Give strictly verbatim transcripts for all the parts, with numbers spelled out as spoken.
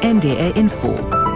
N D R Info.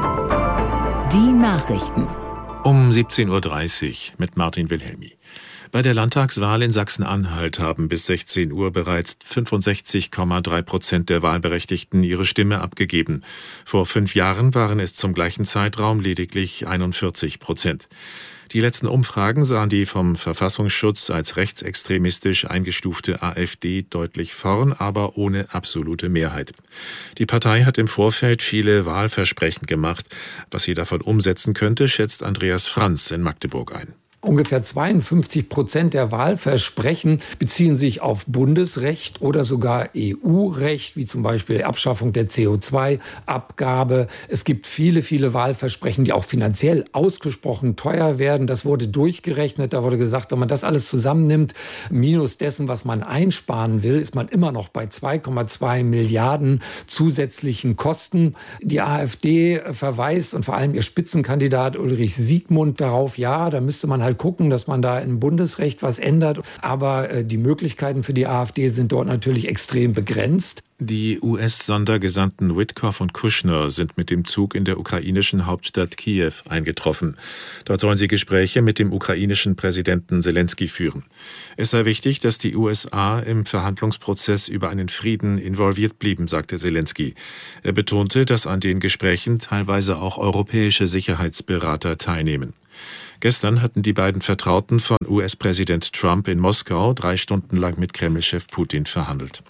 Die Nachrichten. Um siebzehn Uhr dreißig mit Martin Wilhelmi. Bei der Landtagswahl in Sachsen-Anhalt haben bis sechzehn Uhr bereits fünfundsechzig Komma drei Prozent der Wahlberechtigten ihre Stimme abgegeben. Vor fünf Jahren waren es zum gleichen Zeitraum lediglich einundvierzig Prozent. Die letzten Umfragen sahen die vom Verfassungsschutz als rechtsextremistisch eingestufte AfD deutlich vorn, aber ohne absolute Mehrheit. Die Partei hat im Vorfeld viele Wahlversprechen gemacht. Was sie davon umsetzen könnte, schätzt Andreas Franz in Magdeburg ein. Ungefähr zweiundfünfzig Prozent der Wahlversprechen beziehen sich auf Bundesrecht oder sogar E U-Recht, wie zum Beispiel Abschaffung der C O zwei Abgabe. Es gibt viele, viele Wahlversprechen, die auch finanziell ausgesprochen teuer werden. Das wurde durchgerechnet. Da wurde gesagt, wenn man das alles zusammennimmt, minus dessen, was man einsparen will, ist man immer noch bei zwei Komma zwei Milliarden zusätzlichen Kosten. Die AfD verweist und vor allem ihr Spitzenkandidat Ulrich Siegmund darauf, ja, da müsste man halt gucken, dass man da im Bundesrecht was ändert. Aber äh, die Möglichkeiten für die AfD sind dort natürlich extrem begrenzt. Die U S-Sondergesandten Witkoff und Kushner sind mit dem Zug in der ukrainischen Hauptstadt Kiew eingetroffen. Dort sollen sie Gespräche mit dem ukrainischen Präsidenten Selenskyj führen. Es sei wichtig, dass die U S A im Verhandlungsprozess über einen Frieden involviert blieben, sagte Selenskyj. Er betonte, dass an den Gesprächen teilweise auch europäische Sicherheitsberater teilnehmen. Gestern hatten die beiden Vertrauten von U S-Präsident Trump in Moskau drei Stunden lang mit Kreml-Chef Putin verhandelt.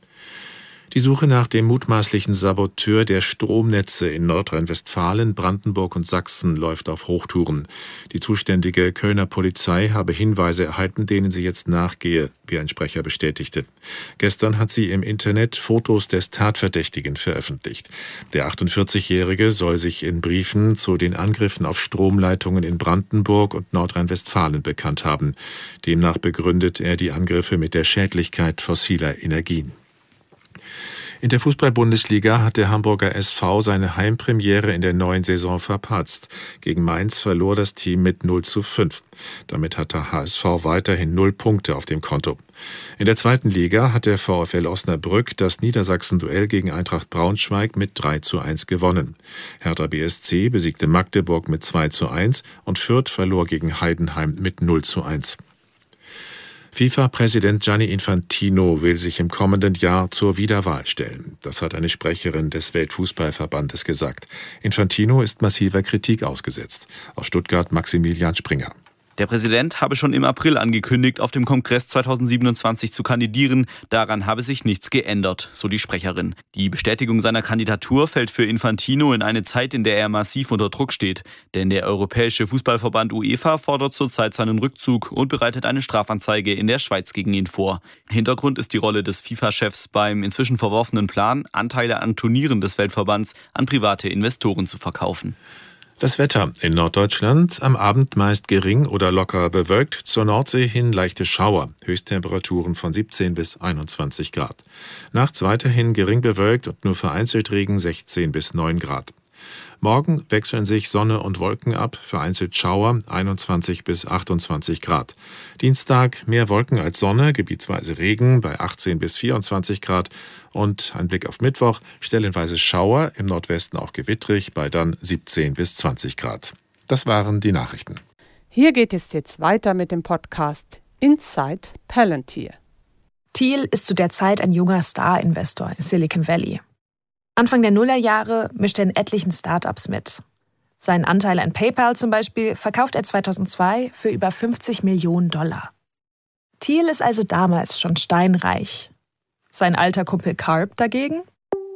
Die Suche nach dem mutmaßlichen Saboteur der Stromnetze in Nordrhein-Westfalen, Brandenburg und Sachsen läuft auf Hochtouren. Die zuständige Kölner Polizei habe Hinweise erhalten, denen sie jetzt nachgehe, wie ein Sprecher bestätigte. Gestern hat sie im Internet Fotos des Tatverdächtigen veröffentlicht. Der achtundvierzigjährige soll sich in Briefen zu den Angriffen auf Stromleitungen in Brandenburg und Nordrhein-Westfalen bekannt haben. Demnach begründet er die Angriffe mit der Schädlichkeit fossiler Energien. In der Fußball-Bundesliga hat der Hamburger S V seine Heimpremiere in der neuen Saison verpatzt. Gegen Mainz verlor das Team mit null zu fünf. Damit hat der H S V weiterhin null Punkte auf dem Konto. In der zweiten Liga hat der VfL Osnabrück das Niedersachsen-Duell gegen Eintracht Braunschweig mit drei zu eins gewonnen. Hertha B S C besiegte Magdeburg mit zwei zu eins und Fürth verlor gegen Heidenheim mit null zu eins. FIFA-Präsident Gianni Infantino will sich im kommenden Jahr zur Wiederwahl stellen. Das hat eine Sprecherin des Weltfußballverbandes gesagt. Infantino ist massiver Kritik ausgesetzt. Aus Stuttgart Maximilian Springer. Der Präsident habe schon im April angekündigt, auf dem Kongress zweitausendsiebenundzwanzig zu kandidieren. Daran habe sich nichts geändert, so die Sprecherin. Die Bestätigung seiner Kandidatur fällt für Infantino in eine Zeit, in der er massiv unter Druck steht. Denn der Europäische Fußballverband UEFA fordert zurzeit seinen Rückzug und bereitet eine Strafanzeige in der Schweiz gegen ihn vor. Hintergrund ist die Rolle des FIFA-Chefs beim inzwischen verworfenen Plan, Anteile an Turnieren des Weltverbands an private Investoren zu verkaufen. Das Wetter in Norddeutschland am Abend meist gering oder locker bewölkt, zur Nordsee hin leichte Schauer, Höchsttemperaturen von siebzehn bis einundzwanzig Grad. Nachts weiterhin gering bewölkt und nur vereinzelt Regen, sechzehn bis neun Grad. Morgen wechseln sich Sonne und Wolken ab, vereinzelt Schauer, einundzwanzig bis achtundzwanzig Grad. Dienstag mehr Wolken als Sonne, gebietsweise Regen bei achtzehn bis vierundzwanzig Grad. Und ein Blick auf Mittwoch, stellenweise Schauer, im Nordwesten auch gewittrig, bei dann siebzehn bis zwanzig Grad. Das waren die Nachrichten. Hier geht es jetzt weiter mit dem Podcast Inside Palantir. Thiel ist zu der Zeit ein junger Star-Investor in Silicon Valley. Anfang der Nullerjahre mischt er in etlichen Startups mit. Seinen Anteil an PayPal zum Beispiel verkauft er zweitausendzwei für über fünfzig Millionen Dollar. Thiel ist also damals schon steinreich. Sein alter Kumpel Karp dagegen?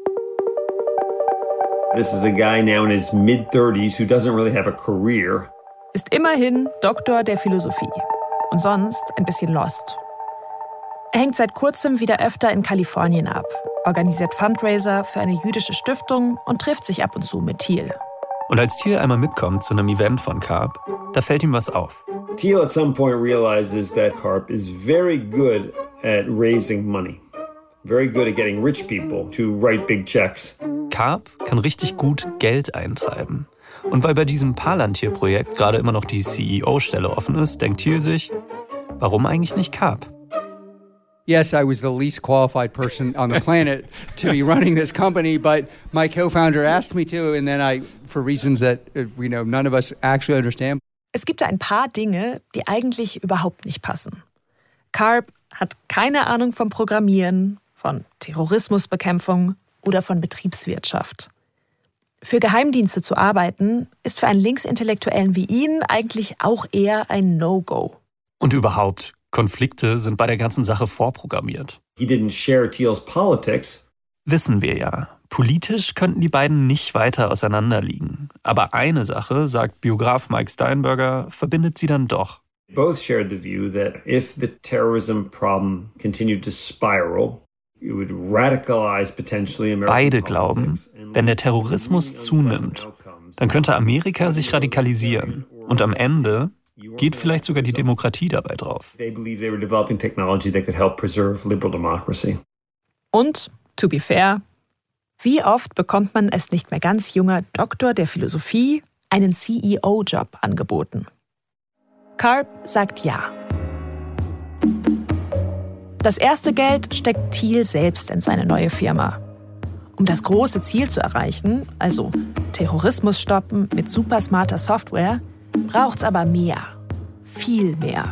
This is a guy now in his mid thirties who doesn't really have a career. Ist immerhin Doktor der Philosophie und sonst ein bisschen lost. Er hängt seit kurzem wieder öfter in Kalifornien ab, organisiert Fundraiser für eine jüdische Stiftung und trifft sich ab und zu mit Thiel. Und als Thiel einmal mitkommt zu einem Event von Karp, da fällt ihm was auf. Thiel at some point realizes that Karp is very good at raising money. Very good at getting rich people to write big checks. Karp kann richtig gut Geld eintreiben. Und weil bei diesem Palantir-Projekt gerade immer noch die C E O-Stelle offen ist, denkt Thiel sich, warum eigentlich nicht Karp? Yes, I was the least qualified person on the planet to be running this company, but my co-founder asked me to, and then I, for reasons that we know none of us actually understand. Es gibt da ein paar Dinge, die eigentlich überhaupt nicht passen. Karp hat keine Ahnung vom Programmieren, von Terrorismusbekämpfung oder von Betriebswirtschaft. Für Geheimdienste zu arbeiten, ist für einen Linksintellektuellen wie ihn eigentlich auch eher ein No-Go. Und überhaupt, Konflikte sind bei der ganzen Sache vorprogrammiert. He didn't share Thiel's politics. Wissen wir ja. Politisch könnten die beiden nicht weiter auseinanderliegen. Aber eine Sache, sagt Biograf Mike Steinberger, verbindet sie dann doch. Both shared the view that if the terrorism problem continued to spiral, it would radicalize potentially American Beide glauben, wenn der Terrorismus zunimmt, dann könnte Amerika sich radikalisieren. Und am Ende geht vielleicht sogar die Demokratie dabei drauf. Und, to be fair, wie oft bekommt man als nicht mehr ganz junger Doktor der Philosophie einen C E O-Job angeboten? Karp sagt ja. Das erste Geld steckt Thiel selbst in seine neue Firma. Um das große Ziel zu erreichen, also Terrorismus stoppen mit supersmarter Software, braucht's aber mehr. Viel mehr.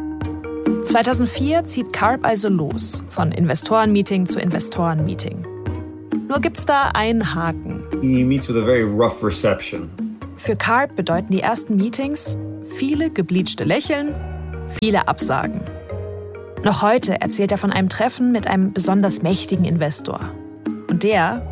zweitausendvier zieht Karp also los, von Investorenmeeting zu Investorenmeeting. Nur gibt's da einen Haken. He meets with a very rough reception. Für Karp bedeuten die ersten Meetings viele gebleachte Lächeln, viele Absagen. Noch heute erzählt er von einem Treffen mit einem besonders mächtigen Investor. Und der,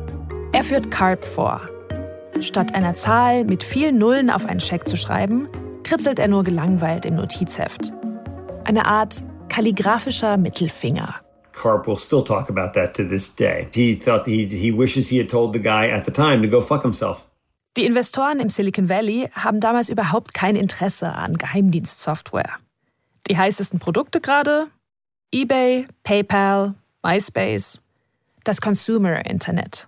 er führt Karp vor. Statt einer Zahl mit vielen Nullen auf einen Scheck zu schreiben, kritzelt er nur gelangweilt im Notizheft. Eine Art kalligraphischer Mittelfinger. Karp will still talk about that to this day. He thought he, he wishes he had told the guy at the time to go fuck himself. Die Investoren im Silicon Valley haben damals überhaupt kein Interesse an Geheimdienstsoftware. Die heißesten Produkte gerade? eBay, PayPal, MySpace, das Consumer Internet.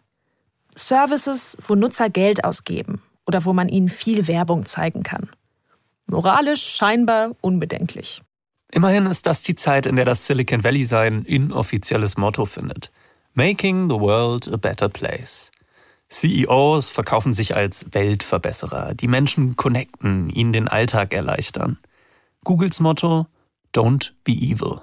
Services, wo Nutzer Geld ausgeben oder wo man ihnen viel Werbung zeigen kann. Moralisch scheinbar unbedenklich. Immerhin ist das die Zeit, in der das Silicon Valley sein inoffizielles Motto findet. Making the world a better place. C E Os verkaufen sich als Weltverbesserer, die Menschen connecten, ihnen den Alltag erleichtern. Googles Motto: Don't be evil.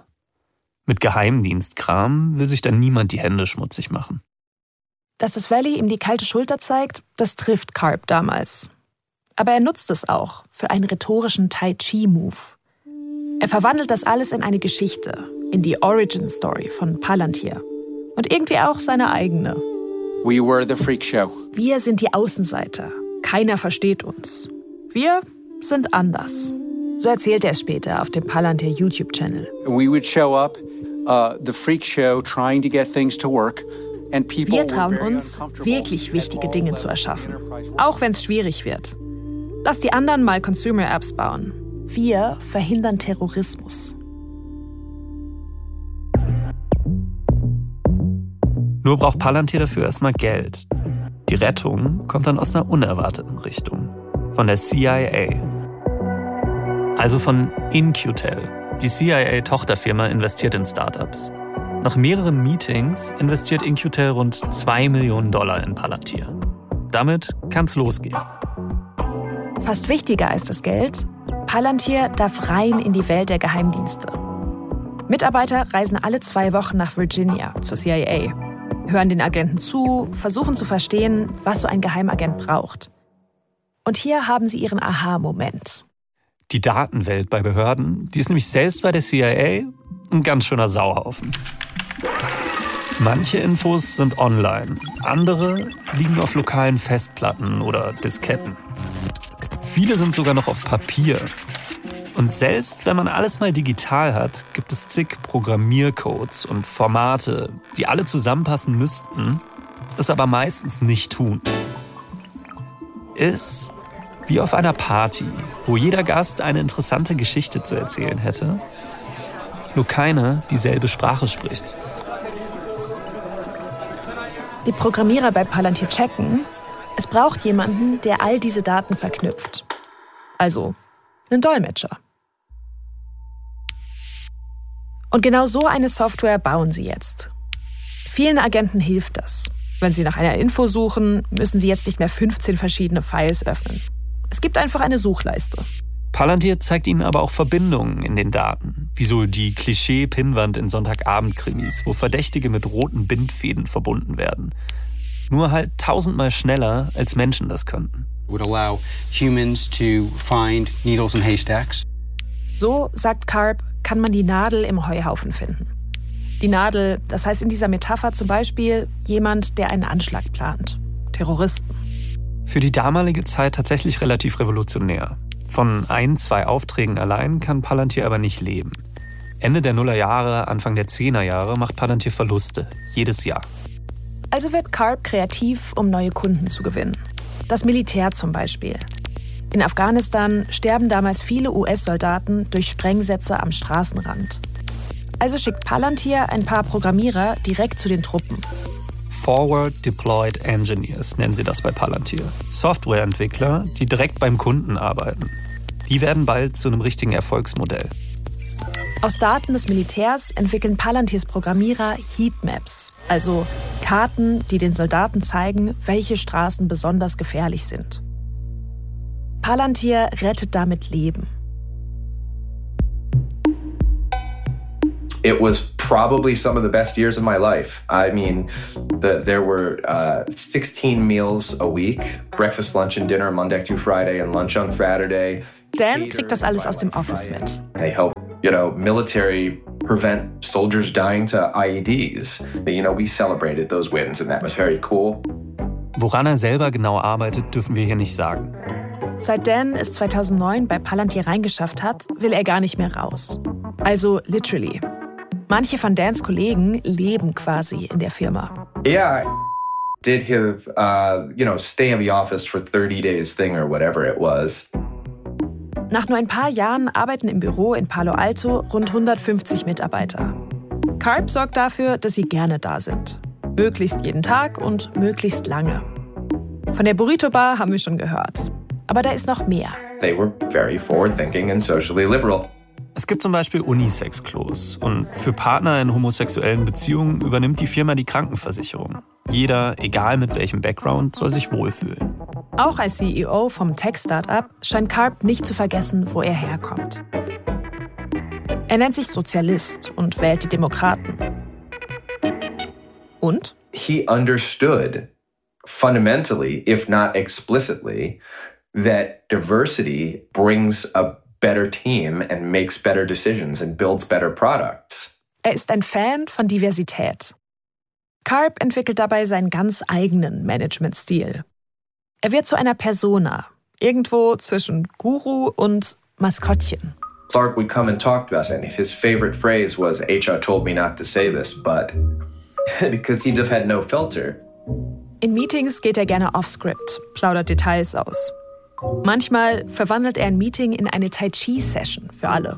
Mit Geheimdienstkram will sich dann niemand die Hände schmutzig machen. Dass das Valley ihm die kalte Schulter zeigt, das trifft Karp damals. Aber er nutzt es auch für einen rhetorischen Tai-Chi-Move. Er verwandelt das alles in eine Geschichte, in die Origin-Story von Palantir. Und irgendwie auch seine eigene. We were the freak show. Wir sind die Außenseiter. Keiner versteht uns. Wir sind anders. So erzählt er es später auf dem Palantir YouTube-Channel. We would show up, uh, the freak show, trying to get things to work. Wir trauen uns, wirklich wichtige Dinge zu erschaffen. Auch wenn es schwierig wird. Lass die anderen mal Consumer-Apps bauen. Wir verhindern Terrorismus. Nur braucht Palantir dafür erstmal Geld. Die Rettung kommt dann aus einer unerwarteten Richtung. Von der C I A. Also von In-Q-Tel. Die C I A-Tochterfirma investiert in Startups. Nach mehreren Meetings investiert In-Q-Tel rund zwei Millionen Dollar in Palantir. Damit kann's losgehen. Fast wichtiger als das Geld, Palantir darf rein in die Welt der Geheimdienste. Mitarbeiter reisen alle zwei Wochen nach Virginia zur C I A, hören den Agenten zu, versuchen zu verstehen, was so ein Geheimagent braucht. Und hier haben sie ihren Aha-Moment. Die Datenwelt bei Behörden, die ist nämlich selbst bei der C I A ein ganz schöner Sauhaufen. Manche Infos sind online, andere liegen auf lokalen Festplatten oder Disketten. Viele sind sogar noch auf Papier. Und selbst wenn man alles mal digital hat, gibt es zig Programmiercodes und Formate, die alle zusammenpassen müssten, es aber meistens nicht tun. Ist wie auf einer Party, wo jeder Gast eine interessante Geschichte zu erzählen hätte, nur keiner dieselbe Sprache spricht. Die Programmierer bei Palantir checken, es braucht jemanden, der all diese Daten verknüpft. Also einen Dolmetscher. Und genau so eine Software bauen sie jetzt. Vielen Agenten hilft das. Wenn sie nach einer Info suchen, müssen sie jetzt nicht mehr fünfzehn verschiedene Files öffnen. Es gibt einfach eine Suchleiste. Palantir zeigt ihnen aber auch Verbindungen in den Daten, wie so die Klischee-Pinnwand in Sonntagabend-Krimis, wo Verdächtige mit roten Bindfäden verbunden werden. Nur halt tausendmal schneller, als Menschen das könnten. Would allow humans to find needles in haystacks. So, sagt Karp, kann man die Nadel im Heuhaufen finden. Die Nadel, das heißt in dieser Metapher zum Beispiel jemand, der einen Anschlag plant. Terroristen. Für die damalige Zeit tatsächlich relativ revolutionär. Von ein, zwei Aufträgen allein kann Palantir aber nicht leben. Ende der Nullerjahre, Anfang der Zehnerjahre macht Palantir Verluste. Jedes Jahr. Also wird Karp kreativ, um neue Kunden zu gewinnen. Das Militär zum Beispiel. In Afghanistan sterben damals viele U S-Soldaten durch Sprengsätze am Straßenrand. Also schickt Palantir ein paar Programmierer direkt zu den Truppen. Forward Deployed Engineers nennen sie das bei Palantir. Softwareentwickler, die direkt beim Kunden arbeiten. Die werden bald zu einem richtigen Erfolgsmodell. Aus Daten des Militärs entwickeln Palantirs Programmierer Heatmaps, also Karten, die den Soldaten zeigen, welche Straßen besonders gefährlich sind. Palantir rettet damit Leben. It was probably some of the best years of my life. I mean, the, there were uh, sixteen meals a week, breakfast, lunch and dinner, Monday through Friday and lunch on Saturday. Dan kriegt das alles aus dem Office mit. They help, you know, military prevent soldiers dying to I E Ds. You know, we celebrated those wins and that was very cool. Woran er selber genau arbeitet, dürfen wir hier nicht sagen. Seit Dan es zweitausendneun bei Palantir reingeschafft hat, will er gar nicht mehr raus. Also literally. Manche von Dans Kollegen leben quasi in der Firma. Yeah, I did his, uh, you know, stay in the office for thirty days thing or whatever it was. Nach nur ein paar Jahren arbeiten im Büro in Palo Alto rund hundertfünfzig Mitarbeiter. Karp sorgt dafür, dass sie gerne da sind. Möglichst jeden Tag und möglichst lange. Von der Burrito Bar haben wir schon gehört. Aber da ist noch mehr. They were very forward-thinking and socially liberal. Es gibt zum Beispiel Unisex-Klos und für Partner in homosexuellen Beziehungen übernimmt die Firma die Krankenversicherung. Jeder, egal mit welchem Background, soll sich wohlfühlen. Auch als C E O vom Tech-Startup scheint Karp nicht zu vergessen, wo er herkommt. Er nennt sich Sozialist und wählt die Demokraten. Und? He understood fundamentally, if not explicitly, that diversity brings a better team and makes better decisions and builds better products. Er ist ein Fan von Diversität. Karp entwickelt dabei seinen ganz eigenen Managementstil. Er wird zu einer Persona, irgendwo zwischen Guru und Maskottchen. Clark would come and talk to us and his favorite phrase was, H R told me not to say this, but because he just had no filter. In Meetings geht er gerne off-script, plaudert Details aus. Manchmal verwandelt er ein Meeting in eine Tai Chi-Session für alle.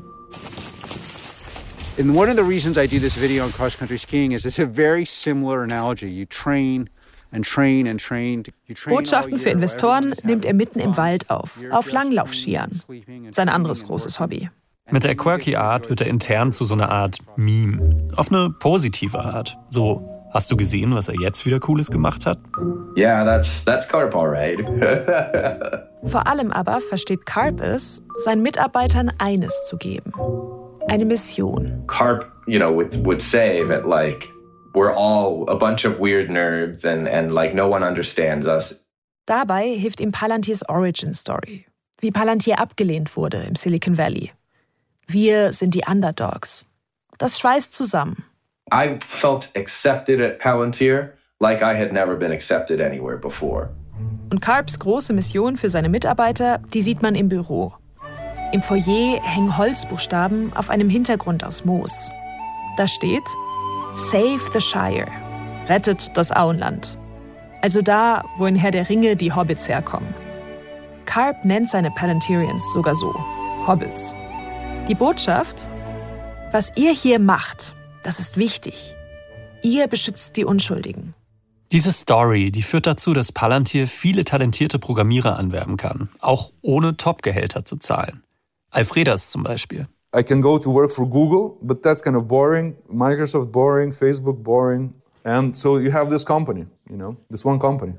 And one of the reasons I do this video on cross-country skiing is it's a very similar analogy. You train and train and train. You train Botschaften für Investoren nimmt er mitten im Wald auf, auf Langlaufskiern. Sein anderes großes Hobby. Mit der quirky Art wird er intern zu so einer Art Meme. Auf eine positive Art. So, hast du gesehen, was er jetzt wieder Cooles gemacht hat? Yeah, that's, that's Karp, all right. Vor allem aber versteht Karp es, seinen Mitarbeitern eines zu geben. Eine Mission. Karp, you know, would, would say that, like, we're all a bunch of weird nerds and, and like, no one understands us. Dabei hilft ihm Palantirs Origin Story. Wie Palantir abgelehnt wurde im Silicon Valley. Wir sind die Underdogs. Das schweißt zusammen. I felt accepted at Palantir like I had never been accepted anywhere before. Und Karps große Mission für seine Mitarbeiter, die sieht man im Büro. Im Foyer hängen Holzbuchstaben auf einem Hintergrund aus Moos. Da steht Save the Shire, rettet das Auenland. Also da, wo in Herr der Ringe die Hobbits herkommen. Karp nennt seine Palantirians sogar so, Hobbits. Die Botschaft, was ihr hier macht, das ist wichtig. Ihr beschützt die Unschuldigen. Diese Story, die führt dazu, dass Palantir viele talentierte Programmierer anwerben kann, auch ohne Top-Gehälter zu zahlen. Alfredas zum Beispiel. I can go to work for Google, but that's kind of boring. Microsoft boring, Facebook boring. And so you have this company, you know, this one company.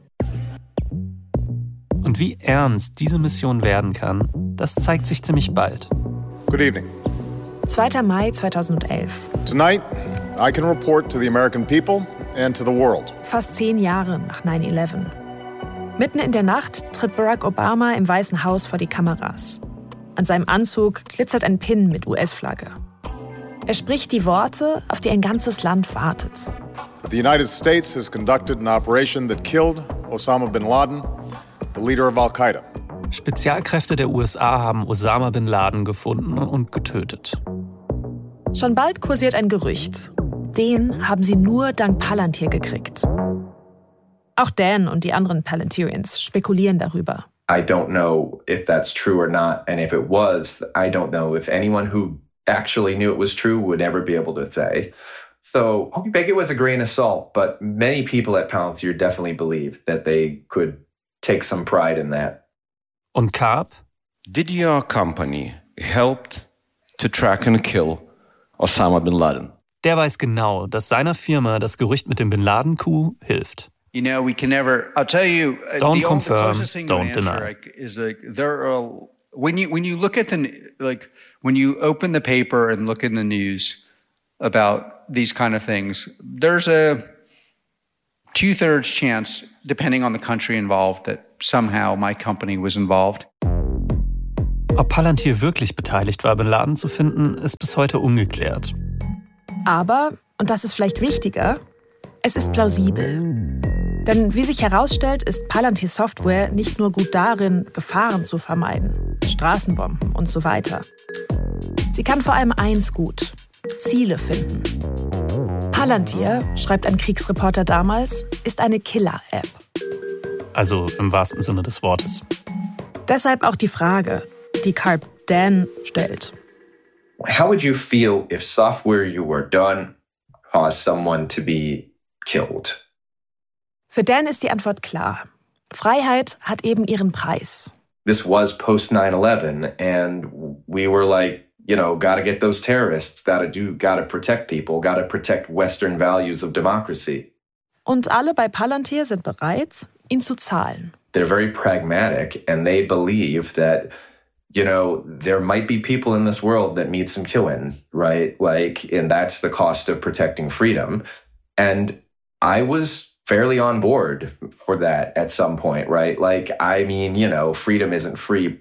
Und wie ernst diese Mission werden kann, das zeigt sich ziemlich bald. Good evening. zweiter Mai zweitausendelf. Tonight, I can report to the American people and to the world. Fast zehn Jahre nach nine eleven. Mitten in der Nacht tritt Barack Obama im Weißen Haus vor die Kameras. An seinem Anzug glitzert ein Pin mit U S-Flagge. Er spricht die Worte, auf die ein ganzes Land wartet. The United States has conducted an operation that killed Osama bin Laden, the leader of Al-Qaeda. Spezialkräfte der U S A haben Osama bin Laden gefunden und getötet. Schon bald kursiert ein Gerücht. Den haben sie nur dank Palantir gekriegt. Auch Dan und die anderen Palantirians spekulieren darüber. I don't know if that's true or not, and if it was, I don't know if anyone who actually knew it was true would ever be able to say. So I think it was a grain of salt, but many people at Palantir definitely believed that they could take some pride in that. Und Karp? Did your company helped to track and kill Osama bin Laden? Der weiß genau, dass seiner Firma das Gerücht mit dem Bin Laden-Coup hilft. You know, we can never. I'll tell you. Uh, don't the, confirm. The closest thing don't to an deny. answer, like, is like there are when you when you look at the like when you open the paper and look in the news about these kind of things, there's a two-thirds chance, depending on the country involved, that somehow my company was involved. Ob Palantir wirklich beteiligt war, Bin Laden zu finden, ist bis heute ungeklärt. Aber, und das ist vielleicht wichtiger, es ist plausibel. Denn wie sich herausstellt, ist Palantir Software nicht nur gut darin, Gefahren zu vermeiden, Straßenbomben und so weiter. Sie kann vor allem eins gut: Ziele finden. Palantir, schreibt ein Kriegsreporter damals, ist eine Killer-App. Also im wahrsten Sinne des Wortes. Deshalb auch die Frage, die Karp Dan stellt. How would you feel if software you were done caused someone to be killed? Für Dan ist die Antwort klar. Freiheit hat eben ihren Preis. This was post nine eleven and we were like, you know, gotta get those terrorists, gotta do, gotta protect people, gotta protect Western values of democracy. Und alle bei Palantir sind bereit, ihn zu zahlen. They're very pragmatic and they believe that, you know, there might be people in this world that need some killing, right? Like, and that's the cost of protecting freedom. And I was fairly on board for that at some point, right? Like, I mean, you know, freedom isn't free.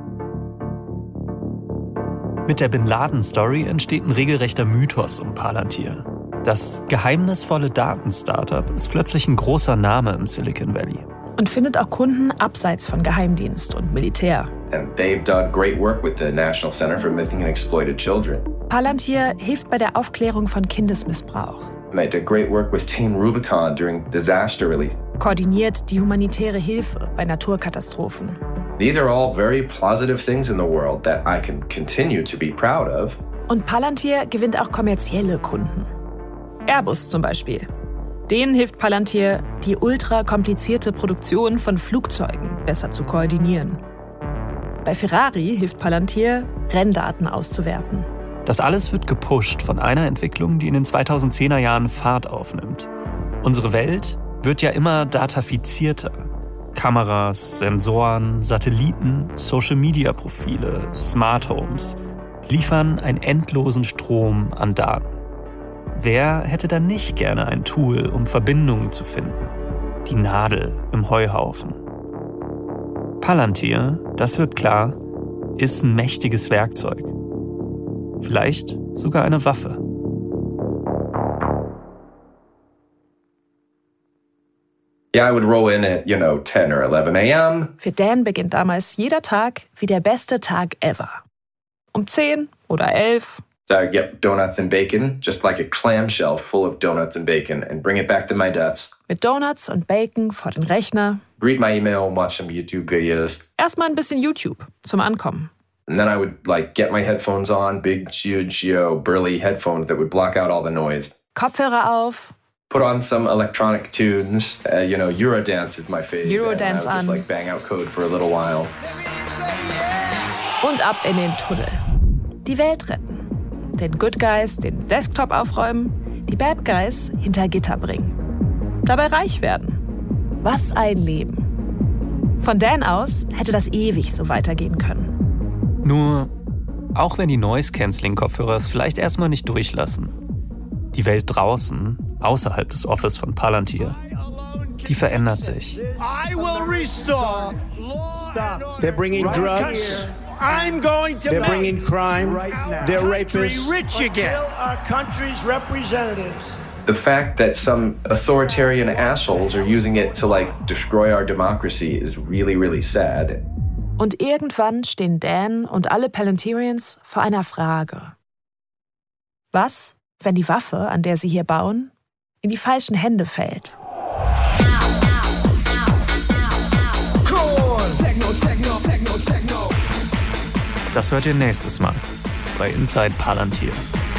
Mit der Bin Laden-Story entsteht ein regelrechter Mythos um Palantir. Das geheimnisvolle Daten-Startup ist plötzlich ein großer Name im Silicon Valley. Und findet auch Kunden abseits von Geheimdienst und Militär. And they've done great work with the National Center for Missing and Exploited Children. Palantir hilft bei der Aufklärung von Kindesmissbrauch. They did great work with Team Rubicon during disaster relief. Koordiniert die humanitäre Hilfe bei Naturkatastrophen. These are all very positive things in the world that I can continue to be proud of. Und Palantir gewinnt auch kommerzielle Kunden. Airbus zum Beispiel. Denen hilft Palantir, die ultra komplizierte Produktion von Flugzeugen besser zu koordinieren. Bei Ferrari hilft Palantir, Renndaten auszuwerten. Das alles wird gepusht von einer Entwicklung, die in den zweitausendzehner Jahren Fahrt aufnimmt. Unsere Welt wird ja immer datafizierter. Kameras, Sensoren, Satelliten, Social-Media-Profile, Smart Homes liefern einen endlosen Strom an Daten. Wer hätte dann nicht gerne ein Tool, um Verbindungen zu finden? Die Nadel im Heuhaufen. Palantir, das wird klar, ist ein mächtiges Werkzeug. Vielleicht sogar eine Waffe. Yeah, I would roll in at, you know, ten or eleven a.m. Für Dan beginnt damals jeder Tag wie der beste Tag ever. Um zehn oder elf. So I get donuts and bacon, just like a clamshell full of donuts and bacon, and bring it back to my desk. Mit Donuts und Bacon vor den Rechner. Read my email and watch some YouTube videos. Erstmal ein bisschen YouTube zum Ankommen. And then I would like get my headphones on, big, huge, you know, burly headphones that would block out all the noise. Kopfhörer auf. Put on some electronic tunes. Uh, you know, Eurodance is my favorite. Eurodance and I would just an. like bang out code for a little while. Und ab in den Tunnel. Die Welt retten. Den Good Guys den Desktop aufräumen, die Bad Guys hinter Gitter bringen. Dabei reich werden. Was ein Leben. Von Dan aus hätte das ewig so weitergehen können. Nur, auch wenn die Noise-Canceling-Kopfhörer es vielleicht erstmal nicht durchlassen, die Welt draußen, außerhalb des Office von Palantir, die verändert sich. They're bringing drugs. I'm going to They're bringing crime. They're rapists. Rich again. Our country's representatives. The fact that some authoritarian assholes are using it to like destroy our democracy is really, really sad. Und irgendwann stehen Dan und alle Palantirians vor einer Frage. Was, wenn die Waffe, an der sie hier bauen, in die falschen Hände fällt? Das hört ihr nächstes Mal bei Inside Palantir.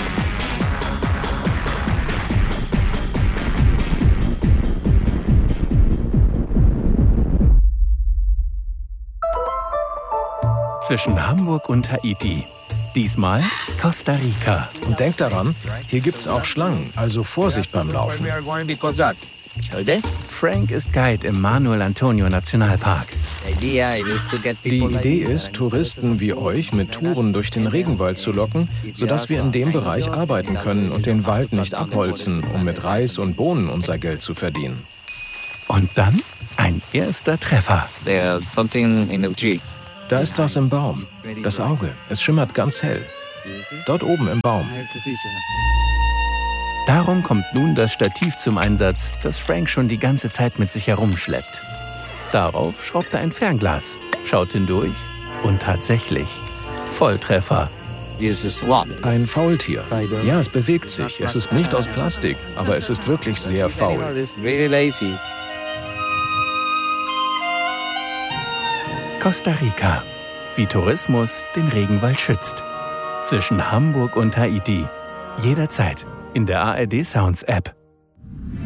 Zwischen Hamburg und Haiti. Diesmal Costa Rica. Und denkt daran, hier gibt's auch Schlangen, also Vorsicht beim Laufen. Frank ist Guide im Manuel Antonio Nationalpark. Die Idee ist, Touristen wie euch mit Touren durch den Regenwald zu locken, sodass wir in dem Bereich arbeiten können und den Wald nicht abholzen, um mit Reis und Bohnen unser Geld zu verdienen. Und dann ein erster Treffer. Da ist was im Baum. Das Auge. Es schimmert ganz hell. Dort oben im Baum. Darum kommt nun das Stativ zum Einsatz, das Frank schon die ganze Zeit mit sich herumschleppt. Darauf schraubt er ein Fernglas, schaut hindurch und tatsächlich Volltreffer. Ein Faultier. Ja, es bewegt sich. Es ist nicht aus Plastik, aber es ist wirklich sehr faul. Costa Rica. Wie Tourismus den Regenwald schützt. Zwischen Hamburg und Haiti. Jederzeit in der A R D Sounds App.